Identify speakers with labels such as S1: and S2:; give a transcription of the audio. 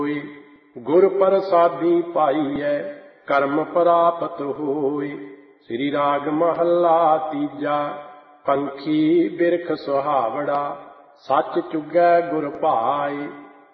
S1: ਗੁਰ ਪ੍ਰਸਾਦੀ ਪਾਈਐ ਕਰਮ ਪ੍ਰਾਪਤ ਹੋਏ। ਸ੍ਰੀ ਰਾਗ ਮਹੱਲਾ ਤੀਜਾ। ਪੰਖੀ ਬਿਰਖ ਸੁਹਾਵੜਾ ਸੱਚ ਚੁਗੈ ਗੁਰ ਭਾਏ।